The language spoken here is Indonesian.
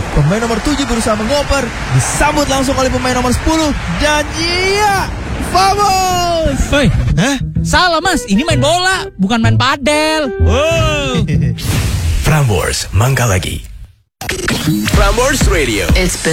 Pemain nomor 7 berusaha mengoper, disambut langsung oleh pemain nomor 10. Dan iya, vamos! Hei, salah mas, ini main bola, bukan main padel. Wow. Prambors Mangkalagi. Prambors Radio.